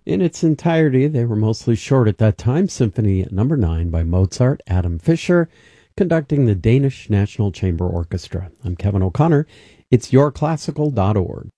In its entirety, they were mostly short at that time. Symphony Number 9 by Mozart, Adam Fischer, conducting the Danish National Chamber Orchestra. I'm Kevin O'Connor. It's yourclassical.org.